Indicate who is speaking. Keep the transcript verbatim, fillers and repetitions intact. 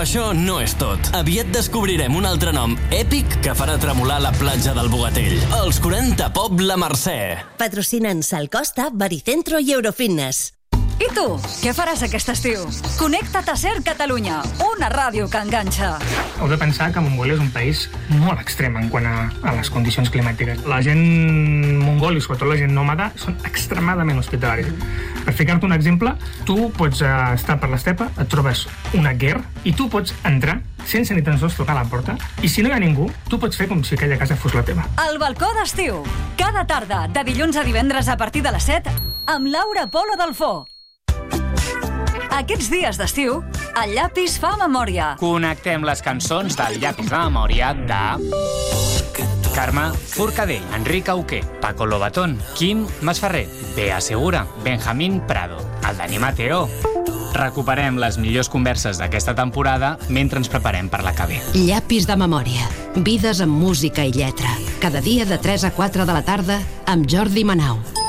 Speaker 1: això no és tot. Aviat descobrirem un altre nom èpic que farà tremolar la platja del Bogatell. Els quaranta Pop La Mercè.
Speaker 2: Patrocinen Sal Costa, Baricentro i Eurofitness.
Speaker 3: I tu, què faràs aquest estiu? Connecta't a Ser Catalunya, una ràdio que enganxa.
Speaker 4: Heu de pensar que Mongòlia és un país molt extrem en quant a, a les condicions climàtiques. La gent mongòlia, sobretot la gent nòmada, són extremadament hospitalaris. Per ficar-te un exemple, tu pots uh, estar per l'estepa, et trobes una ger i tu pots entrar sense ni tan sols trucar a la porta, i si no hi ha ningú, tu pots fer com si aquella casa fos la teva.
Speaker 3: El balcó d'estiu, cada tarda, de dilluns a divendres a partir de les set, amb Laura Polo Delfó. Aquests dies d'estiu, el llapis fa memòria.
Speaker 5: Connectem les cançons del llapis de memòria de Carme Forcadell, Enric Auqué, Paco Lobatón, Quim Masferrer, Bea Segura, Benjamín Prado, el Dani Mateo. Recuperem les millors converses d'aquesta temporada mentre ens preparem per la que ve.
Speaker 6: Llapis de memòria. Vides amb música i lletra. Cada dia de tres a quatre de la tarda amb Jordi Manau.